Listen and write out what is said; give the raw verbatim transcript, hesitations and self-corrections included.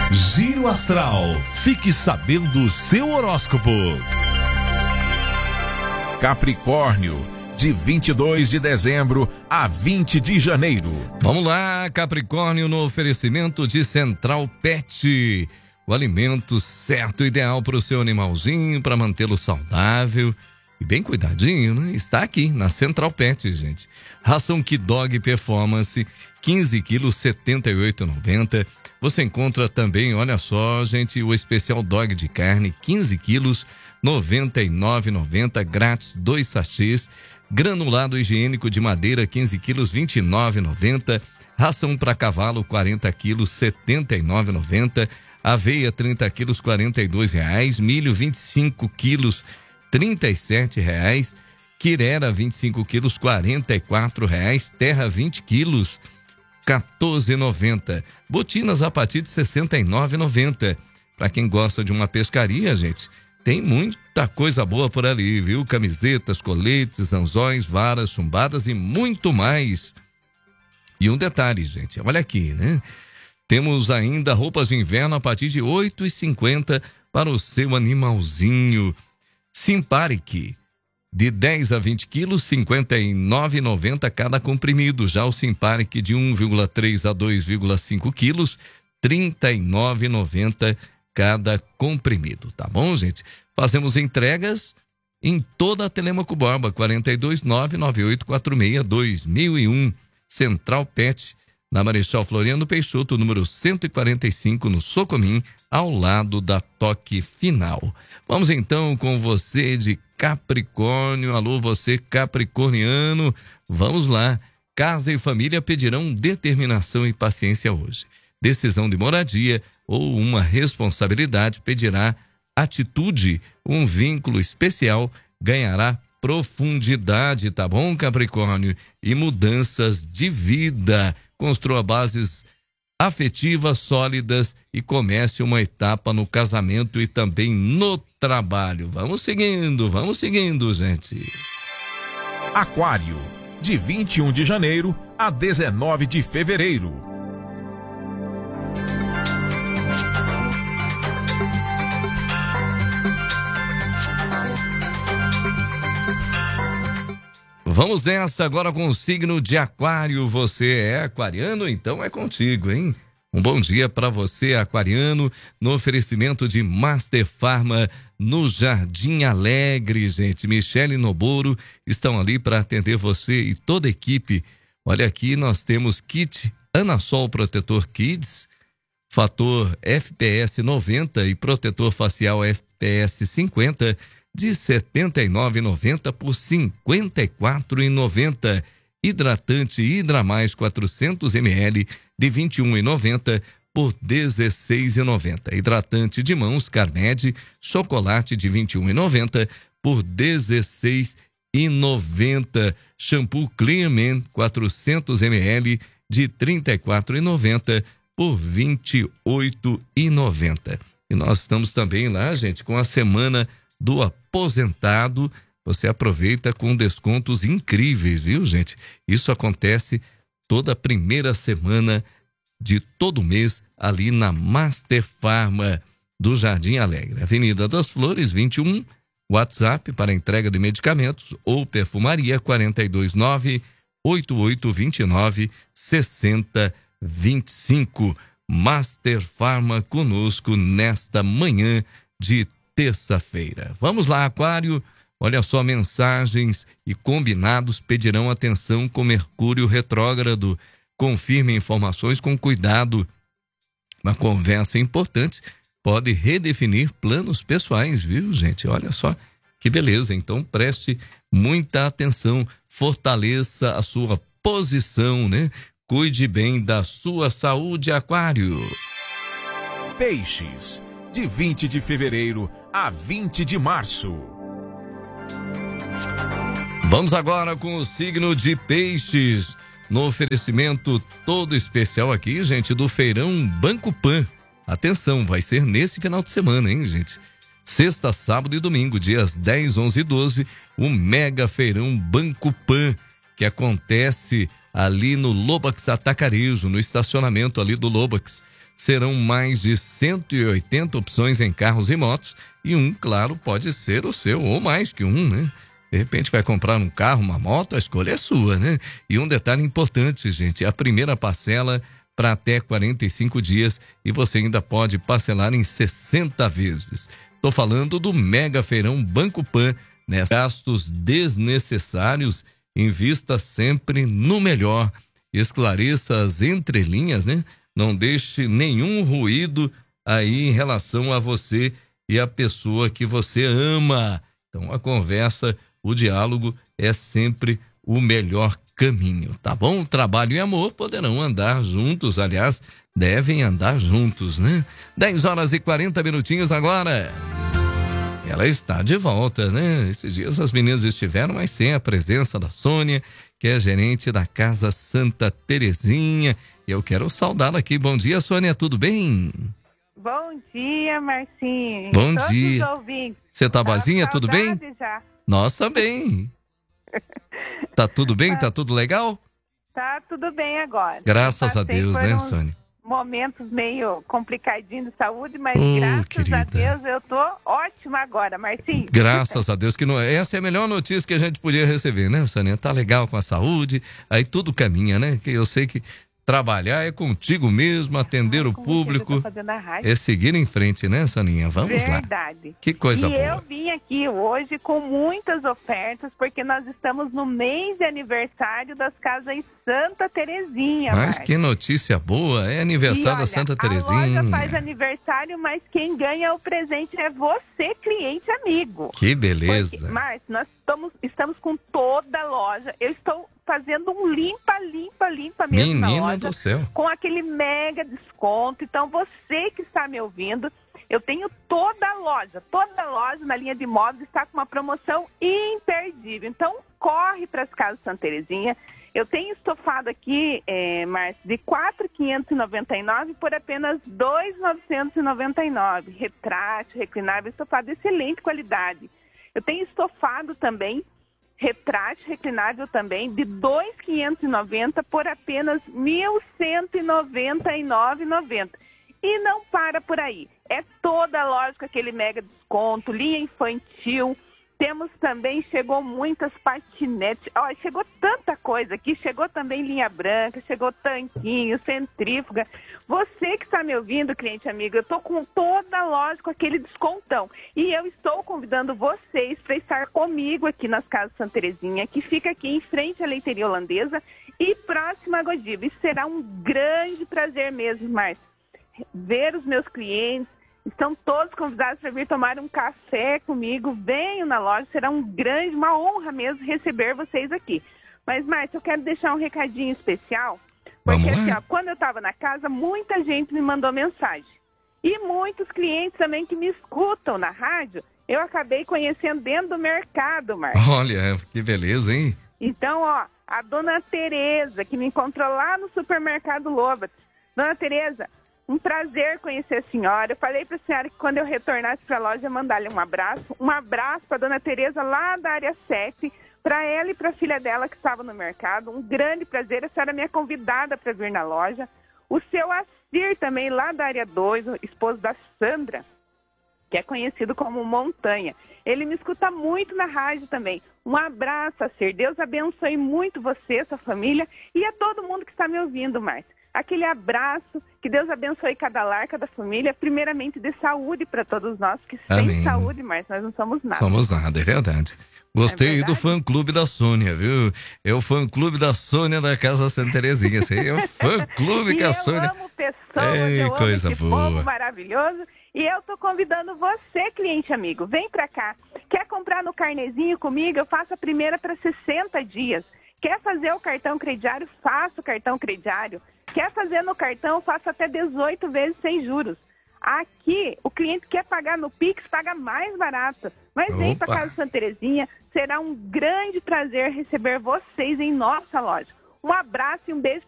Giro Astral. Fique sabendo o seu horóscopo. Capricórnio, de vinte e dois de dezembro a vinte de janeiro. Vamos lá, Capricórnio, no oferecimento de Central Pet. O alimento certo, ideal para o seu animalzinho, para mantê-lo saudável e bem cuidadinho, né? Está aqui na Central Pet, gente. Ração Kid Dog Performance, quinze quilos, setenta e oito reais e noventa centavos. Você encontra também, olha só, gente, o especial dog de carne, quinze quilos, noventa e nove reais e noventa centavos, grátis, dois sachês. Granulado higiênico de madeira, quinze quilos, vinte e nove reais e noventa centavos. Ração para cavalo, quarenta quilos, setenta e nove reais e noventa centavos. Aveia, trinta quilos, quarenta e dois reais. Milho, vinte e cinco quilos, trinta e sete reais. Quirera, vinte e cinco quilos, quarenta e quatro reais. Terra, vinte quilos, quatorze reais e noventa centavos. Botinas Apatite, sessenta e nove reais e noventa centavos. Para quem gosta de uma pescaria, gente, tem muita coisa boa por ali, viu? Camisetas, coletes, anzóis, varas, chumbadas e muito mais. E um detalhe, gente, olha aqui, né? Temos ainda roupas de inverno a partir de oito reais e cinquenta centavos para o seu animalzinho. Simparic, de dez a vinte quilos, cinquenta e nove reais e noventa centavos cada comprimido. Já o Simparic de um vírgula três a dois vírgula cinco quilos, trinta e nove reais e noventa centavos cada comprimido, tá bom, gente? Fazemos entregas em toda a Telêmaco Borba, quatro dois nove, nove oito quatro seis, dois mil e um. Central Pet, na Marechal Floriano Peixoto, número cento e quarenta e cinco, no Socomim, ao lado da Toque Final. Vamos então com você de Capricórnio. Alô, você capricorniano. Vamos lá. Casa e família pedirão determinação e paciência hoje. Decisão de moradia ou uma responsabilidade pedirá atitude. Um vínculo especial ganhará profundidade, tá bom, Capricórnio? E mudanças de vida. Construa bases afetivas sólidas e comece uma etapa no casamento e também no trabalho. Vamos seguindo, vamos seguindo, gente. Aquário, de vinte e um de janeiro a dezenove de fevereiro. Vamos nessa agora com o signo de Aquário. Você é aquariano? Então é contigo, hein? Um bom dia para você, aquariano, no oferecimento de Master Farma no Jardim Alegre, gente. Michele e Noboro estão ali para atender você e toda a equipe. Olha aqui, nós temos kit Anasol Protetor Kids, fator F P S noventa e protetor facial F P S cinquenta, de setenta e nove reais e noventa centavos por cinquenta e quatro reais e noventa centavos. Hidratante Hidramais quatrocentos mililitros de vinte e um reais e noventa centavos por dezesseis reais e noventa centavos. Hidratante de mãos Carmed Chocolate de vinte e um reais e noventa centavos por dezesseis reais e noventa centavos. Shampoo Clearman quatrocentos mililitros de trinta e quatro reais e noventa centavos por vinte e oito reais e noventa centavos. E nós estamos também lá, gente, com a semana do aposentado. Você aproveita com descontos incríveis, viu, gente? Isso acontece toda a primeira semana de todo mês ali na Master Farma do Jardim Alegre. Avenida das Flores, vinte e um, WhatsApp para entrega de medicamentos ou perfumaria quatro dois nove, oito oito dois nove, seis zero dois cinco. Master Farma conosco nesta manhã de terça-feira. Vamos lá, Aquário. Olha só, mensagens e combinados pedirão atenção com Mercúrio retrógrado. Confirme informações com cuidado. Uma conversa importante pode redefinir planos pessoais, viu, gente? Olha só que beleza. Então preste muita atenção, fortaleça a sua posição, né? Cuide bem da sua saúde, Aquário. Peixes, de vinte de fevereiro a vinte de março. Vamos agora com o signo de Peixes, no oferecimento todo especial aqui, gente, do Feirão Banco Pan. Atenção, vai ser nesse final de semana, hein, gente? Sexta, sábado e domingo, dias dez, onze e doze, o Mega Feirão Banco Pan, que acontece ali no Lobax Atacarejo, no estacionamento ali do Lobax. serão mais de cento e oitenta opções em carros e motos e um, claro, pode ser o seu ou mais que um, né? De repente vai comprar um carro, uma moto, a escolha é sua, né? E um detalhe importante, gente, a primeira parcela para até quarenta e cinco dias e você ainda pode parcelar em sessenta vezes. Estou falando do Mega Feirão Banco Pan, né? Gastos desnecessários, invista sempre no melhor. Esclareça as entrelinhas, né? Não deixe nenhum ruído aí em relação a você e a pessoa que você ama. Então a conversa, o diálogo é sempre o melhor caminho, tá bom? Trabalho e amor poderão andar juntos, aliás, devem andar juntos, né? dez horas e quarenta minutinhos agora. Ela está de volta, né? Esses dias as meninas estiveram, mas sem a presença da Sônia, que é gerente da Casa Santa Terezinha. E eu quero saudá-la aqui. Bom dia, Sônia, tudo bem? Bom dia, Marcinho. Bom Todos dia. Você tá boazinha, tudo bem? Já. Nós também. Tá tudo bem? Tá tudo legal? Tá tudo bem agora. Graças a Deus, né, uns Sônia? Momentos meio complicadinhos de saúde, mas Oh, graças querida. a Deus eu tô ótima agora, Marcinho. Graças a Deus que não. Essa é a melhor notícia que a gente podia receber, né, Sônia? Tá legal com a saúde, aí tudo caminha, né? Que eu sei que trabalhar é contigo mesmo, atender o Como público, eu tô fazendo a rádio. é seguir em frente, né, Soninha? Vamos lá. Verdade. Que coisa e boa. eu vim aqui hoje com muitas ofertas, porque nós estamos no mês de aniversário das Casas Santa Terezinha. Mas Marcia. que notícia boa, é aniversário E olha, da Santa a Terezinha. loja faz aniversário, mas quem ganha o presente é você, cliente amigo. Que beleza. Porque, Márcio, nós estamos, estamos com toda a loja. Eu estou fazendo um limpa, limpa, limpa mesmo na Menina loja. do céu. Com aquele mega desconto. Então, você que está me ouvindo, eu tenho toda a loja, toda a loja na linha de móveis está com uma promoção imperdível. Então, corre para as Casas Santa Terezinha. Eu tenho estofado aqui, é, Márcio, de quatro mil quinhentos e noventa e nove por apenas dois mil novecentos e noventa e nove. Retrátil, reclinável, estofado de excelente qualidade. Eu tenho estofado também, retrátil, reclinável também, de dois mil quinhentos e noventa por apenas mil cento e noventa e nove reais e noventa centavos. E não para por aí. É toda a loja com aquele mega desconto, linha infantil. Temos também, chegou muitas patinetes. Olha, chegou tanta coisa aqui. Chegou também linha branca, chegou tanquinho, centrífuga. Você que está me ouvindo, cliente amigo, eu estou com toda a loja com aquele descontão. E eu estou convidando vocês para estar comigo aqui nas Casas Santa Terezinha, que fica aqui em frente à Leiteria Holandesa e próxima a Godiva. E será um grande prazer mesmo, Márcio, ver os meus clientes. Estão todos convidados para vir tomar um café comigo. Venham na loja, será um grande, uma honra mesmo receber vocês aqui. Mas, Márcio, eu quero deixar um recadinho especial, porque assim, ó, quando eu estava na casa, muita gente me mandou mensagem. E muitos clientes também que me escutam na rádio, eu acabei conhecendo dentro do mercado, Márcio. Olha, que beleza, hein? Então, ó, a dona Tereza, que me encontrou lá no supermercado Lobato. Dona Tereza, um prazer conhecer a senhora. Eu falei para a senhora que quando eu retornasse para a loja, eu mandar-lhe um abraço. Um abraço para a dona Tereza lá da área sete, para ela e para a filha dela que estava no mercado. Um grande prazer. A senhora é minha convidada para vir na loja. O seu Assir também, lá da área dois, o esposo da Sandra, que é conhecido como Montanha. Ele me escuta muito na rádio também. Um abraço, Assir. Deus abençoe muito você, sua família e a todo mundo que está me ouvindo, Márcio. Aquele abraço, que Deus abençoe cada lar, cada família, primeiramente de saúde para todos nós, que sem Amém. saúde, Márcio, nós não somos nada. Somos nada, é verdade. Gostei É verdade? do fã-clube da Sônia, viu? É o fã-clube da Sônia da Casa Santa Terezinha. Esse aí é o fã-clube que a Sônia... Eu amo pessoas, Ei, eu coisa amo esse boa. povo maravilhoso. E eu tô convidando você, cliente amigo, vem pra cá. Quer comprar no carnezinho comigo? Eu faço a primeira para sessenta dias. Quer fazer o cartão crediário? Faço o cartão crediário. Quer fazer no cartão? Faço até dezoito vezes sem juros. Aqui, o cliente quer pagar no Pix, paga mais barato. Mas vem para Casa Santa Terezinha, será um grande prazer receber vocês em nossa loja. Um abraço e um beijo